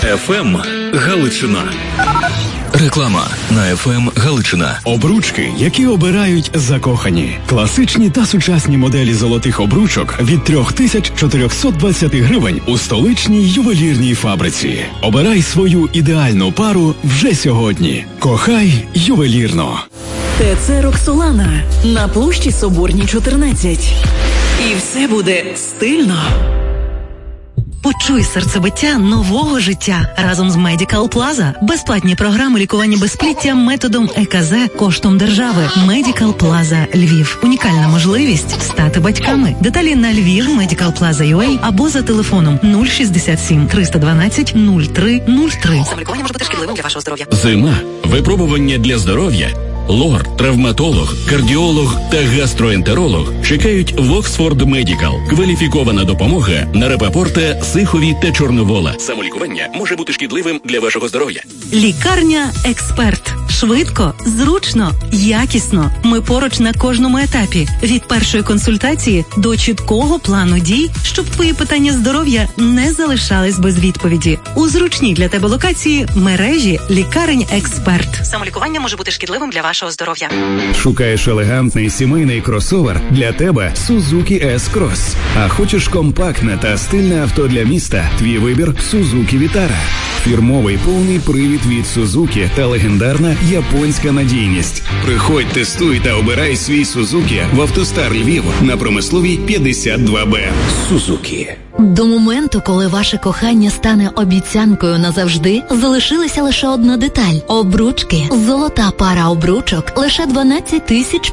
ФМ Галичина. Реклама на ФМ Галичина. Обручки, які обирають закохані. Класичні та сучасні моделі золотих обручок від 3420 гривень у столичній ювелірній фабриці. Обирай свою ідеальну пару вже сьогодні. Кохай ювелірно. ТЦ «Роксолана» на площі Соборній, 14. І все буде стильно. Почуй серцебиття нового життя разом з Medical Plaza. Безплатні програми лікування безпліття методом ЕКЗ коштом держави. Medical Plaza Львів. Унікальна можливість стати батьками. Деталі на Львів Medical Plaza UA або за телефоном 067 312 0303. Самолікування може бути шкідливим для вашого здоров'я. Зима. Випробування для здоров'я. Лор, травматолог, кардіолог та гастроентеролог чекають в Оксфорд Медікал. Кваліфікована допомога на Рапопорта, Сихові та Чорновола. Самолікування може бути шкідливим для вашого здоров'я. Лікарня «Експерт». Швидко, зручно, якісно. Ми поруч на кожному етапі. Від першої консультації до чіткого плану дій, щоб твої питання здоров'я не залишались без відповіді. У зручній для тебе локації мережі лікарень «Експерт». Самолікування може бути шкідливим для вашого здоров'я. Шукаєш елегантний сімейний кросовер? Для тебе Suzuki S-Cross. А хочеш компактне та стильне авто для міста? Твій вибір Suzuki Vitara. Фірмовий повний привід від Suzuki та легендарна японська надійність. Приходь, тестуй та обирай свій Suzuki в Автостар Львів на Промисловій 52Б. Suzuki. До моменту, коли ваше кохання стане обіцянкою назавжди, залишилася лише одна деталь – обручки. Золота пара обручок – лише 12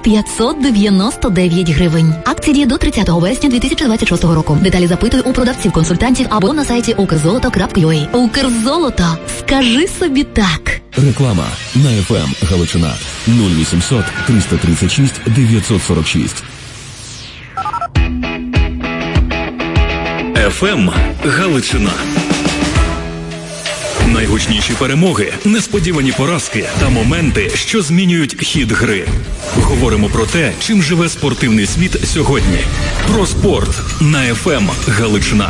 599 гривень. Акція діє до 30 вересня 2026 року. Деталі запитуй у продавців-консультантів або на сайті ukrzoloto.ua. Укрзолото. Скажи собі так. Реклама на ФМ Галичина. 0800 336 946. ФМ Галичина. Найгучніші перемоги, несподівані поразки та моменти, що змінюють хід гри. Говоримо про те, чим живе спортивний світ сьогодні. Про спорт на ФМ Галичина.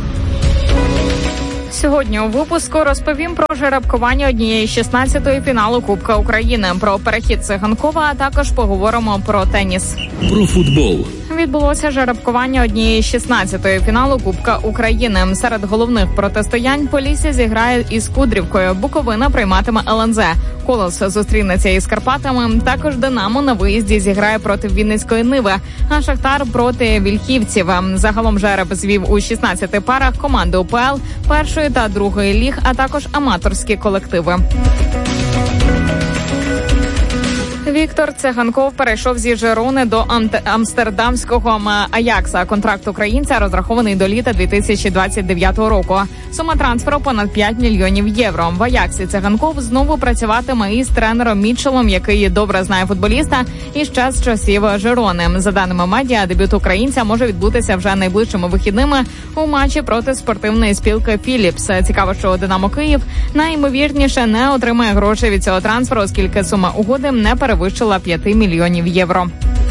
Сьогодні у випуску розповім про жеребкування однієї 16-ї фіналу Кубка України, про перехід Циганкова, а також поговоримо про теніс. Про футбол. Відбулося жеребкування однієї 16-ї фіналу Кубка України. Серед головних протистоянь Полісся зіграє із Кудрівкою, Буковина прийматиме ЛНЗ, Колос зустрінеться із Карпатами, також Динамо на виїзді зіграє проти Вінницької Ниви, а Шахтар проти Вільхівців. Загалом жереб звів у 16 парах команди УПЛ, першої та другої ліг, а також аматорські колективи. Віктор Циганков перейшов зі Жирони до амстердамського Аякса. Контракт українця розрахований до літа 2029 року. Сума трансферу понад 5 мільйонів євро. В Аяксі Циганков знову працюватиме із тренером Мітчелом, який добре знає футболіста і ще з часів Жирони. За даними медіа, дебют українця може відбутися вже найближчими вихідними у матчі проти спортивної спілки «Філіпс». Цікаво, що «Динамо Київ» найімовірніше не отримає грошей від цього трансферу, оскільки сума угоди не перевищила 5 мільйонів євро.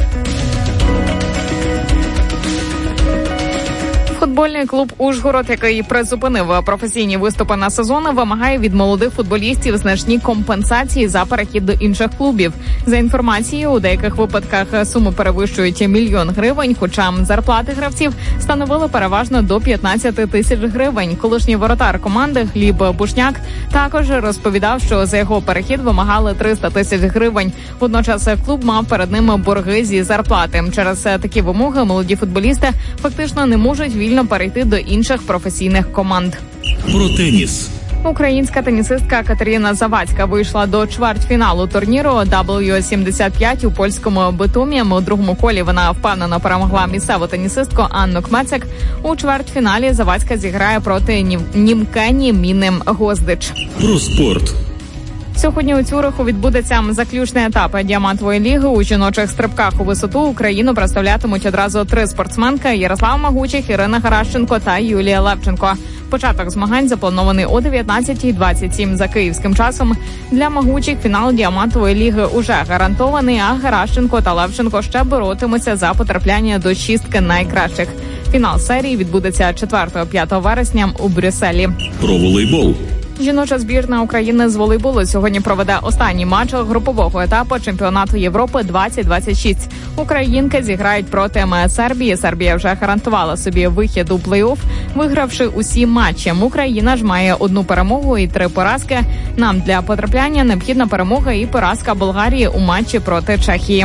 Футбольний клуб «Ужгород», який призупинив професійні виступи на сезон, вимагає від молодих футболістів значні компенсації за перехід до інших клубів. За інформацією, у деяких випадках суми перевищують 1 мільйон гривень, хоча зарплати гравців становили переважно до 15 тисяч гривень. Колишній воротар команди Гліб Бушняк також розповідав, що за його перехід вимагали 300 тисяч гривень. Водночас клуб мав перед ними борги зі зарплати. Через такі вимоги молоді футболісти фактично не можуть вільно перейти до інших професійних команд. Про теніс. Українська тенісистка Катерина Завадська вийшла до чвертьфіналу турніру W75 у польському Битумі. У другому колі вона впевнено перемогла місцеву тенісистку Анну Кмецик. У чвертьфіналі Завадська зіграє проти німкені Міни Гоздич. Про спорт. Сьогодні у Цюриху відбудеться заключний етап Діамантової ліги. У жіночих стрибках у висоту Україну представлятимуть одразу 3 спортсменки – Ярослава Магучих, Ірина Гаращенко та Юлія Левченко. Початок змагань запланований о 19:27 за київським часом. Для Магучих фінал Діамантової ліги уже гарантований, а Гаращенко та Левченко ще боротимуться за потрапляння до шістки найкращих. Фінал серії відбудеться 4-5 вересня у Брюсселі. Про волейбол. Жіноча збірна України з волейболу сьогодні проведе останній матч групового етапу чемпіонату Європи 2026. Українки зіграють проти Сербії. Сербія вже гарантувала собі вихід у плей-офф, вигравши усі матчі. Україна ж має 1 перемогу і 3 поразки. Нам для потрапляння необхідна перемога і поразка Болгарії у матчі проти Чехії.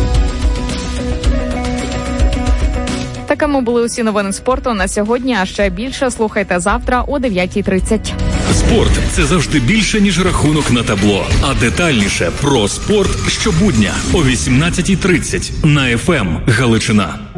Такими були усі новини спорту на сьогодні, а ще більше слухайте завтра о 9:30. Спорт – це завжди більше, ніж рахунок на табло. А детальніше про спорт щобудня о 18:30 на FM Галичина.